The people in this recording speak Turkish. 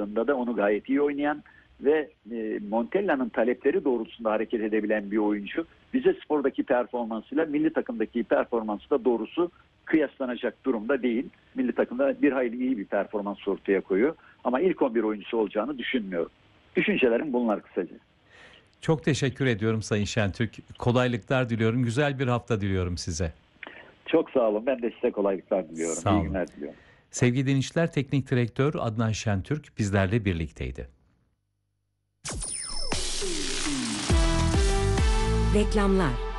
karşılığında da onu gayet iyi oynayan ve Montella'nın talepleri doğrultusunda hareket edebilen bir oyuncu. Rizespor'daki performansıyla milli takımdaki performansı da doğrusu kıyaslanacak durumda değil. Milli takımda bir hayli iyi bir performans ortaya koyuyor. Ama ilk 11 oyuncusu olacağını düşünmüyorum. Düşüncelerim bunlar kısaca. Çok teşekkür ediyorum Sayın Şentürk. Kolaylıklar diliyorum. Güzel bir hafta diliyorum size. Çok sağ olun. Ben de size kolaylıklar diliyorum. Sağ İyi olun. günler diliyorum. Sevgili dinleyiciler, Teknik Direktör Adnan Şentürk bizlerle birlikteydi. Reklamlar.